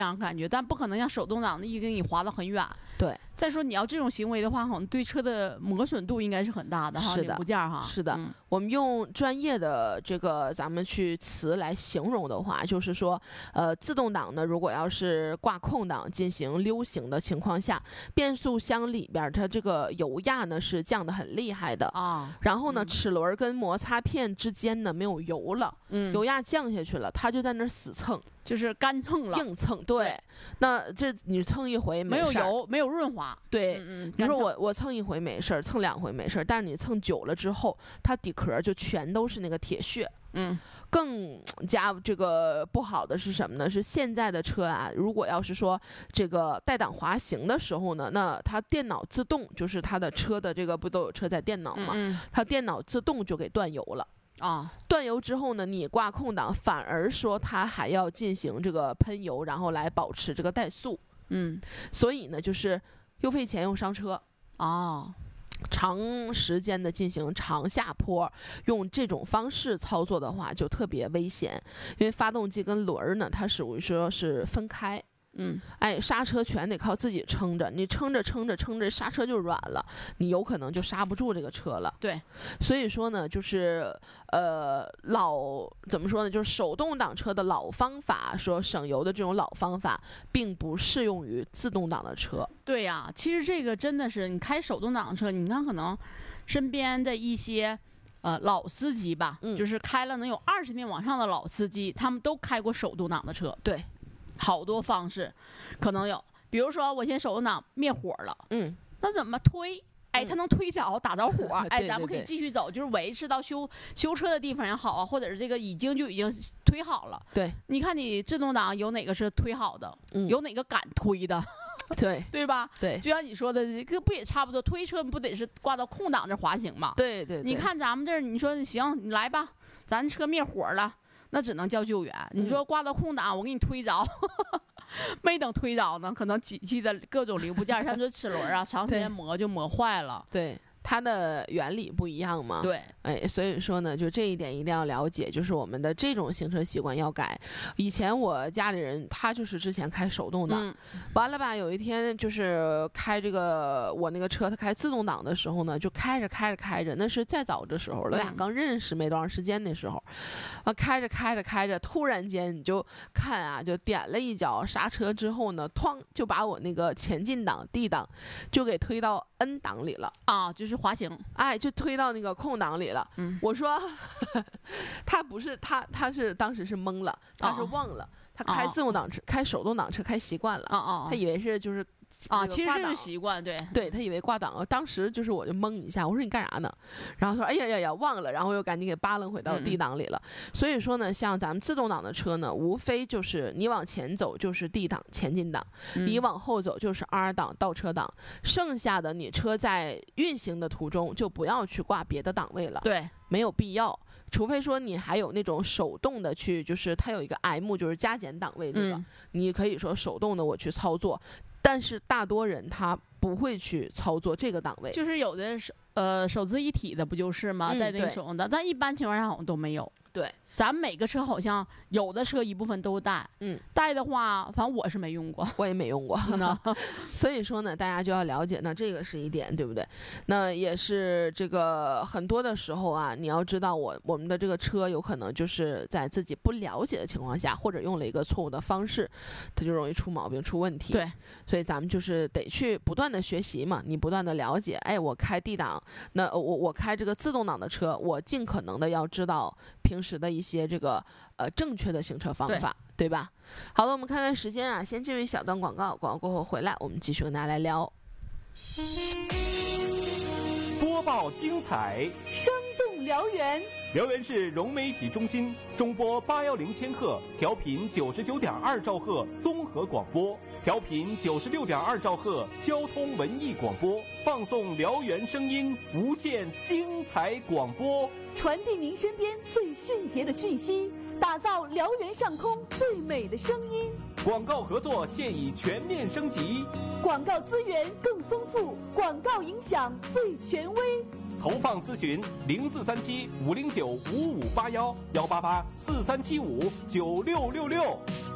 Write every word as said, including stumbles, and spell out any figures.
样感觉，但不可能像手动挡的一给你滑到很远。 对。 再说你要这种行为的话，可能对车的磨损度应该是很大的哈， 是的， 零部件哈。 是的、 嗯， 我们用专业的这个咱们去词来形容的话，就是说，呃，自动挡呢，如果要是挂空档进行溜行的情况下，变速箱里边它这个油压呢是降得很厉害的啊。 然后呢， 嗯、 齿轮跟摩擦片之间呢没有油了， 嗯， 油压降下去了，它就在那儿死蹭。 就是干蹭了， 硬蹭，对。对，那这你蹭一回没有油，没有润滑， 对。 嗯嗯， 你说我我蹭一回没事儿，蹭两回没事儿，但是你蹭久了之后，它底壳就全都是那个铁屑。 嗯， 更加这个不好的是什么呢？是现在的车啊，如果要是说这个带档滑行的时候呢，那它电脑自动就是它的车的这个不都有车载电脑嘛， 嗯嗯它电脑自动就给断油了。 啊， 断油之后呢，你挂空档，反而说它还要进行这个喷油，然后来保持这个怠速。 嗯， 所以呢，就是又费钱又伤车啊。 长时间的进行长下坡，用这种方式操作的话，就特别危险，因为发动机跟轮儿呢，它属于说是分开。 嗯， 哎，刹车全得靠自己撑着，你撑着撑着撑着，刹车就软了，你有可能就刹不住这个车了。 对， 所以说呢，就是呃老怎么说呢，就是手动挡车的老方法，说省油的这种老方法，并不适用于自动挡的车。 对呀、啊，其实这个真的是你开手动挡车，你看可能身边的一些。呃，老司机吧， 嗯， 就是开了能有二十年往上的老司机，他们都开过手动挡的车。 对。 好多方式可能有，比如说我现在手动挡灭火了， 嗯， 那怎么推？哎，它能推着打着火， 嗯、 哎，咱们可以继续走，就是维持到修修车的地方也好啊，或者是这个已经就已经推好了。 对， 你看你自动挡有哪个是推好的？ 嗯、 有哪个敢推的？ 对对吧？ 对， 就像你说的，这个不也差不多？推车不得是挂到空档这滑行吗？ 对 对, 对。 你看咱们这儿，你说行，你来吧，咱车灭火了，那只能叫救援。你说挂到空档，我给你推着。没等推着呢，可能机器的各种零部件，像这齿轮啊，长时间磨就磨坏了。 对，它的原理不一样嘛。 对， 哎，所以说呢，就这一点一定要了解，就是我们的这种行车习惯要改。以前我家里人他就是之前开手动挡， 嗯、 完了吧，有一天就是开这个我那个车，他开自动挡的时候呢，就开着开着开着，那是再早的时候，我俩刚认识没多长时间那时候，啊，开着开着开着，突然间你就看啊，就点了一脚刹车之后呢，哐就把我那个前进档 D 档就给推到 N 档里了啊，就是滑行， 哎，就推到那个空档里了。 嗯， 我说他不是他，他是当时是懵了，他是忘了，哦、他开自动挡车、哦、开手动挡车开习惯了， 啊啊， 他以为是就是。 啊，其实这是习惯，对对，他以为挂档，当时就是我就懵一下，我说你干啥呢？然后他说哎呀呀呀忘了，然后又赶紧给扒拉回到 D 档里了。嗯、所以说呢，像咱们自动挡的车呢，无非就是你往前走就是 D 档前进档， 嗯、 你往后走就是 R 档倒车档，剩下的你车在运行的途中就不要去挂别的档位了， 对， 没有必要。除非说你还有那种手动的去，就是它有一个 M， 就是加减档位这个， 嗯、 你可以说手动的我去操作。但是大多人他不会去操作这个档位， 就是有的是呃手自一体的不就是吗？ 嗯、 在那个手动的，但一般情况下好像都没有。 对， 咱们每个车好像有的车一部分都带， 嗯， 带的话，反正我是没用过， 我也没用过呢。所以说呢，大家就要了解，那这个是一点，对不对？那也是这个很多的时候啊，你要知道我我们的这个车有可能就是在自己不了解的情况下，或者用了一个错误的方式，它就容易出毛病、出问题。 对， 所以咱们就是得去不断的学习嘛，你不断的了解。哎，我开 D 档，那我我开这个自动挡的车，我尽可能的要知道平时的一些这个呃正确的行车方法， 对, 对吧？好了，我们看看时间啊，先进入一小段广告，广告过后回来，我们继续跟大家来聊。 播报精彩， 生动辽源。 辽源市融媒体中心中波八幺零千赫，调频九十九点二兆赫综合广播，调频九十六点二兆赫交通文艺广播，放送辽源声音，无限精彩广播， 传递您身边最迅捷的讯息，打造辽源上空最美的声音。 广告合作现已全面升级， 广告资源更丰富，广告影响最权威。 投放咨询零四三七五零九五五八幺幺八八四三七五九六六六。